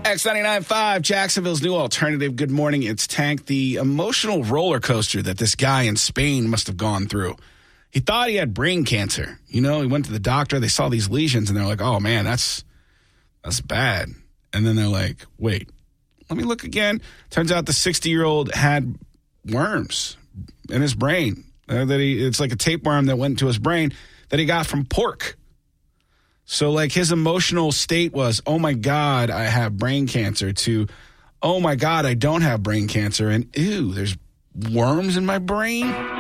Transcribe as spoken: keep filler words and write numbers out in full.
X ninety-nine point five, Jacksonville's new alternative. Good morning. It's Tank. The emotional roller coaster that this guy in Spain must have gone through. He thought he had brain cancer. You know, he went to the doctor. They saw these lesions, and they're like, oh, man, that's that's bad. And then they're like, wait, let me look again. Turns out the sixty-year-old had worms in his brain. Uh, that he It's like a tapeworm that went into his brain that he got from pork. So, like, his emotional state was, oh, my God, I have brain cancer, to, oh, my God, I don't have brain cancer, and, ew, there's worms in my brain?